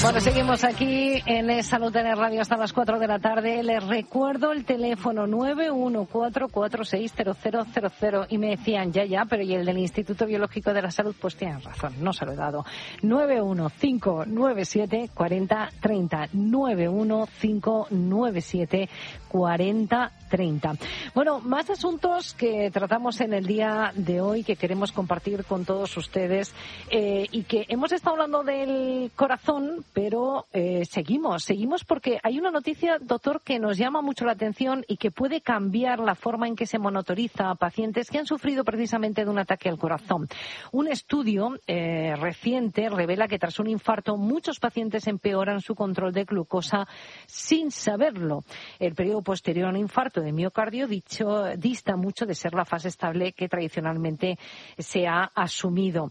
Bueno, seguimos aquí en Salud en el Radio hasta las 4 de la tarde. Les recuerdo el teléfono 914460000 y me decían ya, pero y el del Instituto Biológico de la Salud, pues tienen razón, no se lo he dado. 915974030, 915974030. Bueno, más asuntos que tratamos en el día de hoy que queremos compartir con todos ustedes y que hemos estado hablando del corazón, pero seguimos porque hay una noticia, doctor, que nos llama mucho la atención y que puede cambiar la forma en que se monitoriza a pacientes que han sufrido precisamente de un ataque al corazón. Un estudio reciente revela que tras un infarto muchos pacientes empeoran su control de glucosa sin saberlo. El periodo posterior a un infarto de miocardio dista mucho de ser la fase estable que tradicionalmente se ha asumido.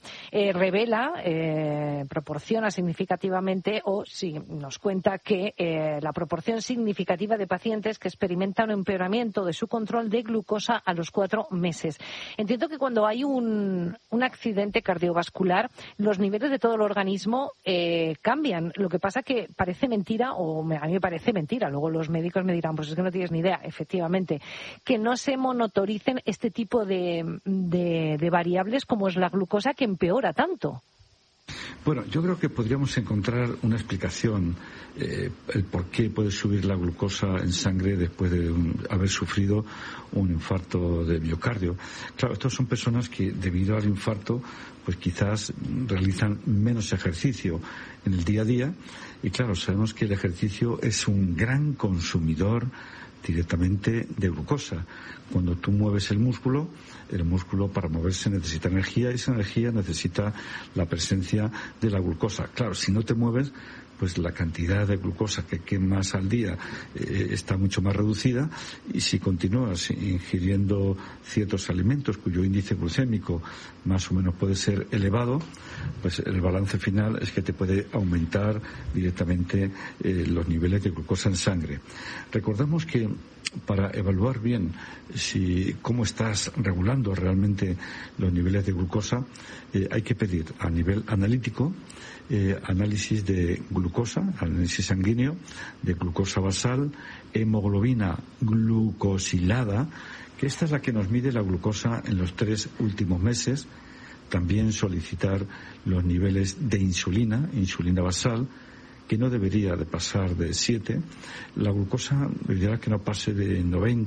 Proporciona significativamente, nos cuenta que la proporción significativa de pacientes que experimentan un empeoramiento de su control de glucosa a los 4 meses. Entiendo que cuando hay un accidente cardiovascular, los niveles de todo el organismo cambian. Lo que pasa que parece mentira, a mí me parece mentira, luego los médicos me dirán, pues es que no tienes ni idea, efectivamente, que no se monitoricen este tipo de variables como es la glucosa, que empeora tanto. Bueno, yo creo que podríamos encontrar una explicación, el por qué puede subir la glucosa en sangre después de haber sufrido un infarto de miocardio. Claro, estas son personas que debido al infarto pues quizás realizan menos ejercicio en el día a día y claro, sabemos que el ejercicio es un gran consumidor directamente de glucosa. Cuando tú mueves el músculo para moverse necesita energía y esa energía necesita la presencia de la glucosa. Claro, si no te mueves, pues la cantidad de glucosa que quemas al día está mucho más reducida y si continúas ingiriendo ciertos alimentos cuyo índice glucémico más o menos puede ser elevado, pues el balance final es que te puede aumentar directamente los niveles de glucosa en sangre. Recordemos que para evaluar bien cómo estás regulando realmente los niveles de glucosa, hay que pedir a nivel analítico análisis de glucosa, análisis sanguíneo, de glucosa basal, hemoglobina glucosilada, que esta es la que nos mide la glucosa en los 3 últimos meses. También solicitar los niveles de insulina basal, que no debería de pasar de 7. La glucosa debería que no pase de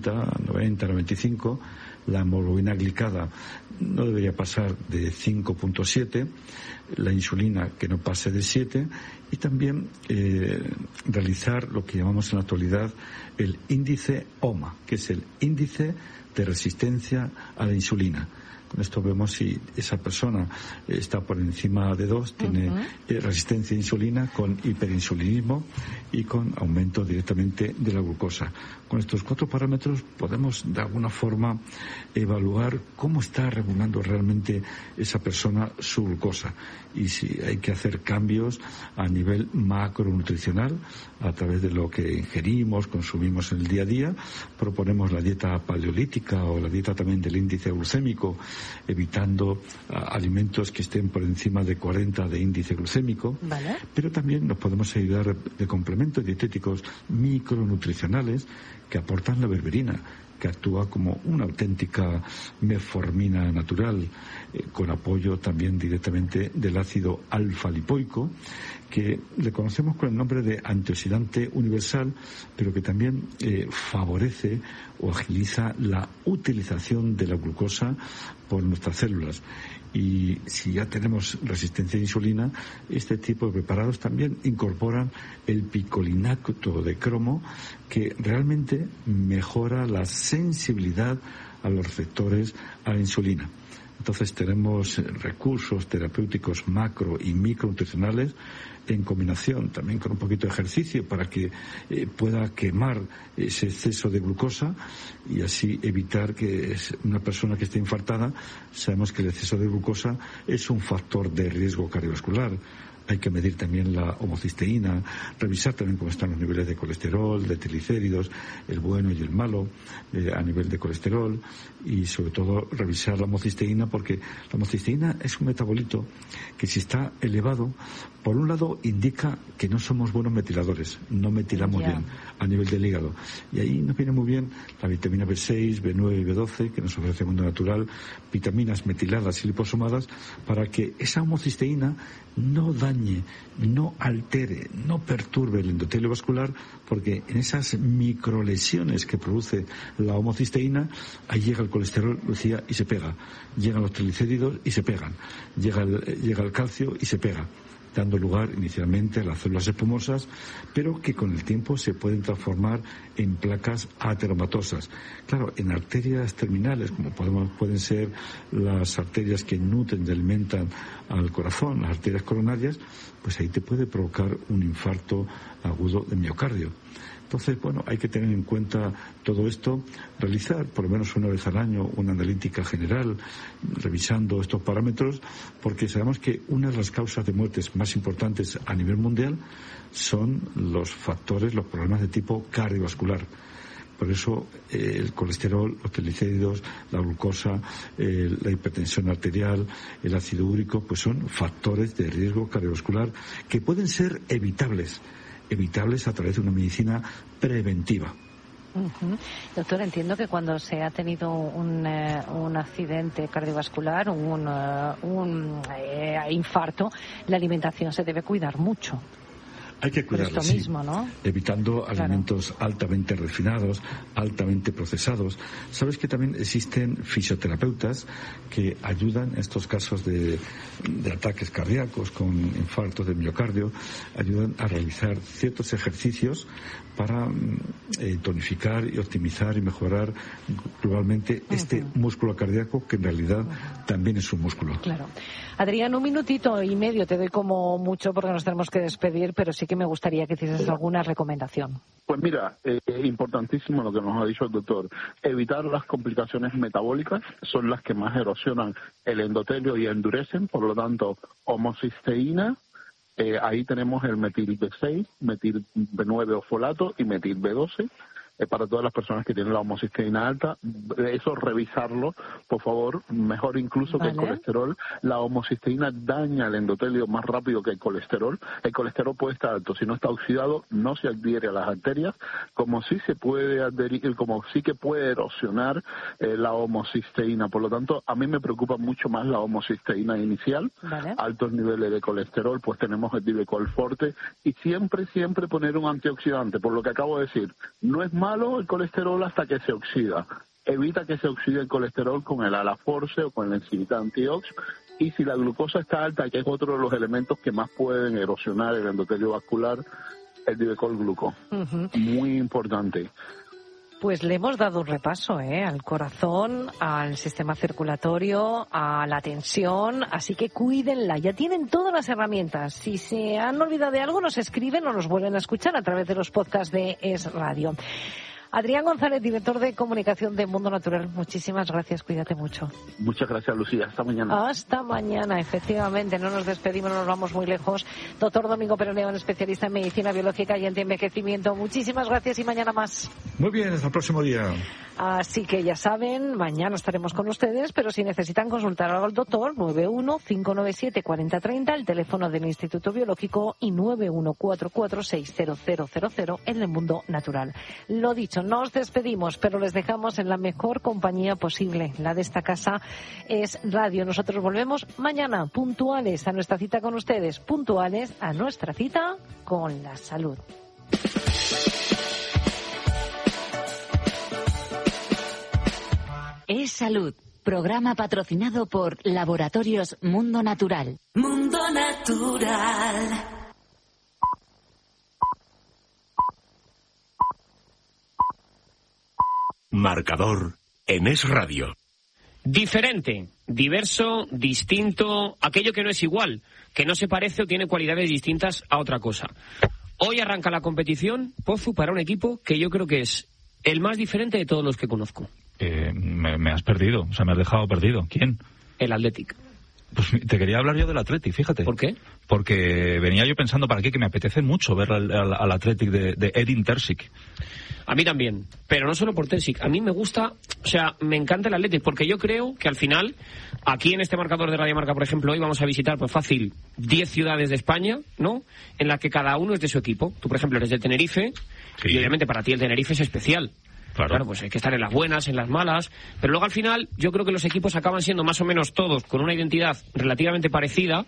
90-95. La hemoglobina glicada no debería pasar de 5.7. La insulina que no pase de 7. Y también realizar lo que llamamos en la actualidad el índice OMA, que es el índice de resistencia a la insulina. Con esto vemos si esa persona está por encima de 2, tiene resistencia a insulina con hiperinsulinismo y con aumento directamente de la glucosa. Con estos 4 parámetros podemos de alguna forma evaluar cómo está regulando realmente esa persona su glucosa y si hay que hacer cambios a nivel macronutricional a través de lo que ingerimos, consumimos en el día a día. Proponemos la dieta paleolítica o la dieta también del índice glucémico, evitando alimentos que estén por encima de 40 de índice glucémico. Vale. Pero también nos podemos ayudar de complementos dietéticos micronutricionales que aportan la berberina, que actúa como una auténtica metformina natural, con apoyo también directamente del ácido alfa-lipoico, que le conocemos con el nombre de antioxidante universal, pero que también favorece o agiliza la utilización de la glucosa por nuestras células. Y si ya tenemos resistencia a insulina, este tipo de preparados también incorporan el picolinato de cromo, que realmente mejora la sensibilidad a los receptores a la insulina. Entonces tenemos recursos terapéuticos macro y micronutricionales en combinación también con un poquito de ejercicio para que pueda quemar ese exceso de glucosa y así evitar que una persona que esté infartada, sabemos que el exceso de glucosa es un factor de riesgo cardiovascular. hay que medir también la homocisteína, revisar también cómo están los niveles de colesterol, de triglicéridos, el bueno y el malo a nivel de colesterol, y sobre todo revisar la homocisteína, porque la homocisteína es un metabolito que, si está elevado, por un lado indica que no somos buenos metiladores, no metilamos bien a nivel del hígado, y ahí nos viene muy bien la vitamina B6, B9 y B12 que nos ofrece el mundo natural, vitaminas metiladas y liposomadas, para que esa homocisteína no dañe, no altere, no perturbe el endotelio vascular, porque en esas microlesiones que produce la homocisteína, ahí llega el colesterol, Lucía, y se pega, llegan los triglicéridos y se pegan, llega el calcio y se pega, dando lugar inicialmente a las células espumosas, pero que con el tiempo se pueden transformar en placas ateromatosas. Claro, en arterias terminales, como pueden ser las arterias que nutren y alimentan al corazón, las arterias coronarias, pues ahí te puede provocar un infarto agudo de miocardio. Entonces, bueno, hay que tener en cuenta todo esto, realizar por lo menos una vez al año una analítica general, revisando estos parámetros, porque sabemos que una de las causas de muertes más importantes a nivel mundial son los factores, los problemas de tipo cardiovascular. Por eso el colesterol, los triglicéridos, la glucosa, la hipertensión arterial, el ácido úrico, pues son factores de riesgo cardiovascular que pueden ser evitables a través de una medicina preventiva. Doctor, entiendo que cuando se ha tenido un accidente cardiovascular, un infarto, la alimentación se debe cuidar mucho. Hay que cuidarla, sí, mismo, ¿no? Evitando alimentos altamente refinados, altamente procesados. Sabes que también existen fisioterapeutas que ayudan en estos casos de ataques cardíacos con infartos de miocardio, ayudan a realizar ciertos ejercicios para tonificar y optimizar y mejorar globalmente este músculo cardíaco, que en realidad también es un músculo. Claro. Adrián, 1 minutito y medio te doy como mucho, porque nos tenemos que despedir, pero sí que me gustaría que hicieses alguna recomendación. Pues mira, importantísimo lo que nos ha dicho el doctor. Evitar las complicaciones metabólicas, son las que más erosionan el endotelio y endurecen, por lo tanto, homocisteína. Ahí tenemos el metil B6, metil B9 o folato y metil B12. Para todas las personas que tienen la homocisteína alta, eso revisarlo, por favor, mejor incluso que el colesterol. La homocisteína daña el endotelio más rápido que el colesterol. El colesterol puede estar alto, si no está oxidado, no se adhiere a las arterias, como sí se puede adherir, como sí que puede erosionar la homocisteína. Por lo tanto, a mí me preocupa mucho más la homocisteína inicial, altos niveles de colesterol, pues tenemos el Divecol Forte, y siempre poner un antioxidante, por lo que acabo de decir. No es malo el colesterol hasta que se oxida. Evita que se oxide el colesterol con el Alaforce o con la enzimita Antiox. Y si la glucosa está alta, que es otro de los elementos que más pueden erosionar el endotelio vascular, el Divecol Gluco. Muy importante. Pues le hemos dado un repaso al corazón, al sistema circulatorio, a la tensión, así que cuídenla. Ya tienen todas las herramientas. Si se han olvidado de algo, nos escriben o nos vuelven a escuchar a través de los podcasts de Es Radio. Adrián González, director de comunicación de Mundo Natural, muchísimas gracias, cuídate mucho. Muchas gracias, Lucía, hasta mañana. Hasta mañana, efectivamente, no nos despedimos, no nos vamos muy lejos. Doctor Domingo Peroneón, especialista en medicina biológica y antienvejecimiento, muchísimas gracias y mañana más. Muy bien, hasta el próximo día. Así que ya saben, mañana estaremos con ustedes, pero si necesitan consultar al doctor, 91-597-4030, el teléfono del Instituto Biológico, y 91-446-0000 en el Mundo Natural. Lo dicho, nos despedimos, pero les dejamos en la mejor compañía posible. La de esta casa es Radio. Nosotros volvemos mañana, puntuales a nuestra cita con ustedes, puntuales a nuestra cita con la salud. Es Salud, programa patrocinado por Laboratorios Mundo Natural. Mundo Natural. Marcador en Es Radio. Diferente, diverso, distinto, aquello que no es igual, que no se parece o tiene cualidades distintas a otra cosa. Hoy arranca la competición, Pozu, para un equipo que yo creo que es el más diferente de todos los que conozco. Me has perdido, o sea, me has dejado perdido. ¿Quién? El Athletic. Pues te quería hablar yo del Athletic, fíjate. ¿Por qué? Porque venía yo pensando para aquí que me apetece mucho ver al Athletic de Edin Terzic. A mí también, pero no solo por Terzic. A mí me gusta, o sea, me encanta el Athletic, porque yo creo que al final, aquí en este marcador de Radio Marca, por ejemplo, hoy vamos a visitar, pues fácil, 10 ciudades de España, ¿no? En las que cada uno es de su equipo. Tú, por ejemplo, eres de Tenerife, sí. Y obviamente para ti el Tenerife es especial. Claro, pues hay que estar en las buenas, en las malas, pero luego al final yo creo que los equipos acaban siendo más o menos todos con una identidad relativamente parecida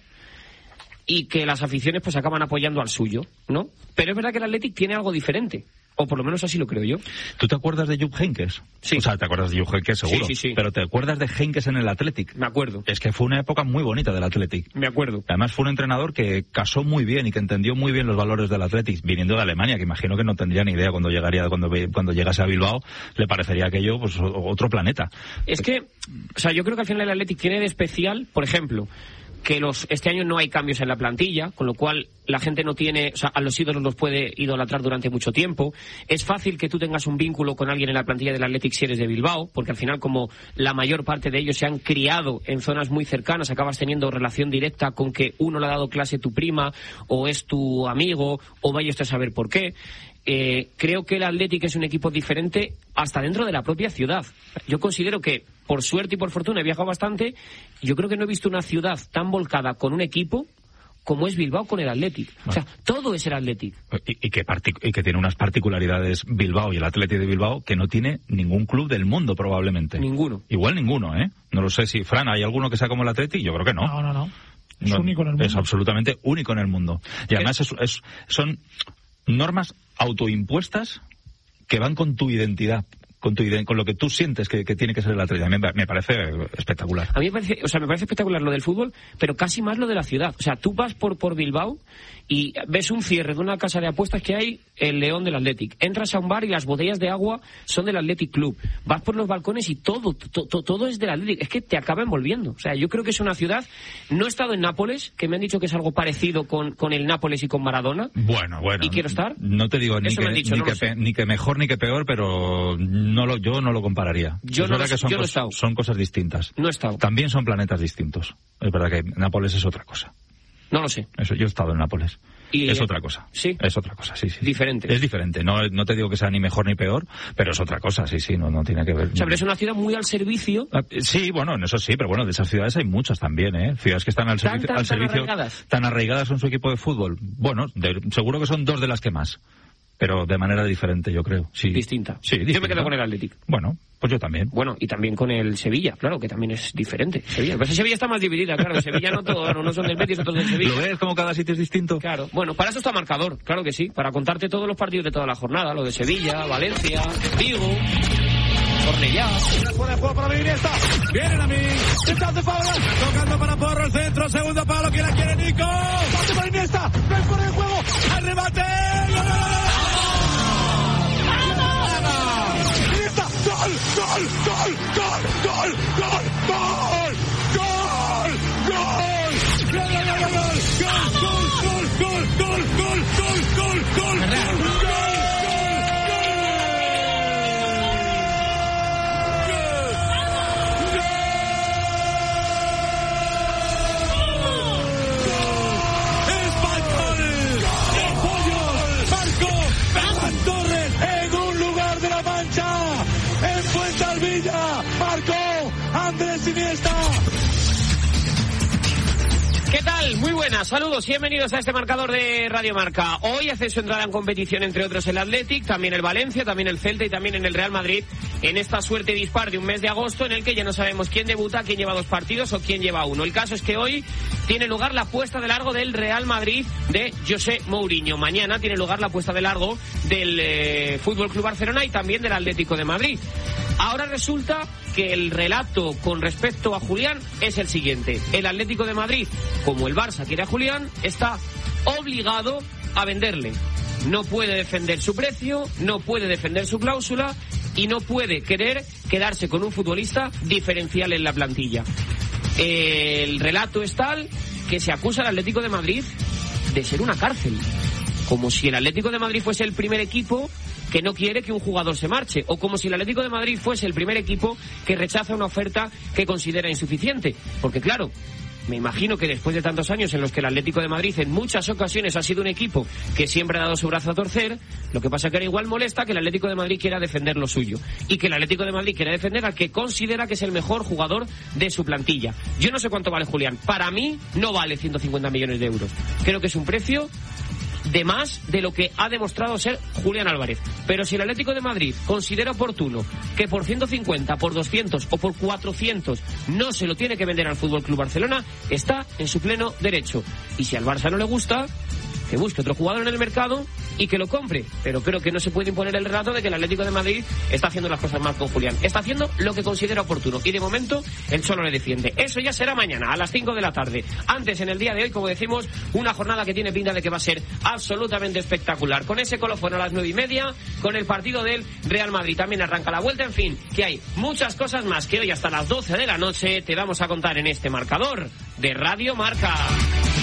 y que las aficiones pues acaban apoyando al suyo, ¿no? Pero es verdad que el Athletic tiene algo diferente. O por lo menos así lo creo yo. ¿Tú te acuerdas de Jupp Heynckes? Sí. O sea, te acuerdas de Jupp Heynckes seguro. Sí. Pero ¿te acuerdas de Heynckes en el Athletic? Me acuerdo. Es que fue una época muy bonita del Athletic. Me acuerdo. Además fue un entrenador que casó muy bien y que entendió muy bien los valores del Athletic, viniendo de Alemania, que imagino que no tendría ni idea cuando llegase a Bilbao, le parecería aquello pues otro planeta. Es que, o sea, yo creo que al final el Athletic tiene de especial, por ejemplo, que este año no hay cambios en la plantilla, con lo cual la gente no tiene, o sea, a los ídolos los puede idolatrar durante mucho tiempo. Es fácil que tú tengas un vínculo con alguien en la plantilla del Athletic si eres de Bilbao, porque al final como la mayor parte de ellos se han criado en zonas muy cercanas, acabas teniendo relación directa con que uno le ha dado clase tu prima, o es tu amigo, o vaya usted a saber por qué. Creo que el Athletic es un equipo diferente hasta dentro de la propia ciudad. Yo considero que, por suerte y por fortuna, he viajado bastante. Yo creo que no he visto una ciudad tan volcada con un equipo como es Bilbao con el Athletic. O sea, todo es el Athletic. Y que tiene unas particularidades Bilbao y el Athletic de Bilbao que no tiene ningún club del mundo, probablemente. Ninguno. Igual ninguno, ¿eh? No lo sé si, Fran, ¿hay alguno que sea como el Athletic? Yo creo que no. No. Es único en el mundo. Es absolutamente único en el mundo. Y además son normas autoimpuestas que van con tu identidad, con lo que tú sientes que tiene que ser el Athletic. A mí me parece espectacular. A mí me parece espectacular lo del fútbol, pero casi más lo de la ciudad. O sea, tú vas por Bilbao y ves un cierre de una casa de apuestas que hay, el León del Athletic. Entras a un bar y las botellas de agua son del Athletic Club. Vas por los balcones y todo es del Athletic. Es que te acaba envolviendo. O sea, yo creo que es una ciudad. No he estado en Nápoles, que me han dicho que es algo parecido con el Nápoles y con Maradona. Bueno. ¿Y quiero estar? No te digo ni que mejor ni que peor, pero yo no lo compararía. Son cosas distintas. No he estado. También son planetas distintos. Es verdad que Nápoles es otra cosa. No lo sé. Yo he estado en Nápoles. Es otra cosa. ¿Sí? Es otra cosa, sí. Diferente. Es diferente. No te digo que sea ni mejor ni peor, pero es otra cosa, sí. No tiene que ver. O sea, pero es una ciudad muy al servicio. Sí, bueno, en eso sí, pero bueno, de esas ciudades hay muchas también, ¿eh? Ciudades que están al servicio. Tan arraigadas con su equipo de fútbol. Bueno, seguro que son dos de las que más. Pero de manera diferente, yo creo. Sí. Distinta. Sí, distinta. Yo me quedo con el Athletic. Bueno, pues yo también. Bueno, y también con el Sevilla, claro, que también es diferente. Sevilla está más dividida, claro. En Sevilla no son del Betis, otros del Sevilla. ¿Lo ves como cada sitio es distinto? Claro. Bueno, para eso está marcador, claro que sí. Para contarte todos los partidos de toda la jornada. Lo de Sevilla, Valencia, Vigo, Cornellá. Fuera de juego para Iniesta. Vienen a mí. Entonces Fabra. Tocando para Porro el centro. Segundo palo. ¿Quién la quiere, Nico? Pase para Iniesta. No es fuera de juego. Al remate. Marcó Andrés Iniesta. ¿Qué tal? Muy buenas, saludos y bienvenidos a este marcador de Radio Marca. Hoy hace su entrada en competición, entre otros, el Athletic, también el Valencia, también el Celta y también en el Real Madrid, en esta suerte dispar de un mes de agosto en el que ya no sabemos quién debuta, quién lleva 2 partidos o quién lleva 1. El caso es que hoy tiene lugar la puesta de largo del Real Madrid de José Mourinho. Mañana tiene lugar la puesta de largo del Fútbol Club Barcelona y también del Atlético de Madrid. Ahora resulta que el relato con respecto a Julián es el siguiente. El Atlético de Madrid, como el Barça quiere a Julián, está obligado a venderle. No puede defender su precio, no puede defender su cláusula y no puede querer quedarse con un futbolista diferencial en la plantilla. El relato es tal que se acusa al Atlético de Madrid de ser una cárcel. Como si el Atlético de Madrid fuese el primer equipo que no quiere que un jugador se marche, o como si el Atlético de Madrid fuese el primer equipo que rechaza una oferta que considera insuficiente. Porque claro, Me imagino que después de tantos años en los que el Atlético de Madrid en muchas ocasiones ha sido un equipo que siempre ha dado su brazo a torcer, lo que pasa es que ahora igual molesta que el Atlético de Madrid quiera defender lo suyo y que el Atlético de Madrid quiera defender al que considera que es el mejor jugador de su plantilla. Yo no sé cuánto vale Julián. Para mí no vale 150 millones de euros. Creo que es un precio de más de lo que ha demostrado ser Julián Álvarez. Pero si el Atlético de Madrid considera oportuno que por 150, por 200 o por 400 no se lo tiene que vender al Fútbol Club Barcelona, está en su pleno derecho. Y si al Barça no le gusta, que busque otro jugador en el mercado y que lo compre. Pero creo que no se puede imponer el relato de que el Atlético de Madrid está haciendo las cosas mal con Julián. Está haciendo lo que considera oportuno y de momento el Cholo le defiende. Eso ya será mañana a las 5 de la tarde. Antes, en el día de hoy, como decimos, una jornada que tiene pinta de que va a ser absolutamente espectacular. Con ese colofón a las 9:30, con el partido del Real Madrid. También arranca la vuelta. En fin, que hay muchas cosas más que hoy hasta las 12 de la noche te vamos a contar en este marcador de Radio Marca.